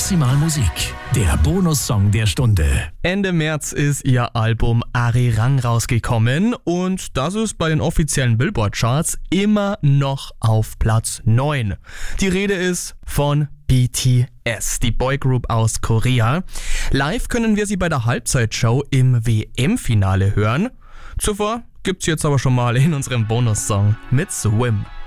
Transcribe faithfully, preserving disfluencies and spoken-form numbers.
Maximal Musik, der Bonussong der Stunde. Ende März ist ihr Album Arirang rausgekommen und das ist bei den offiziellen Billboard-Charts immer noch auf Platz neun. Die Rede ist von B T S, die Boygroup aus Korea. Live können wir sie bei der Halbzeitshow im W M-Finale hören. Zuvor gibt's jetzt aber schon mal in unserem Bonussong mit Swim.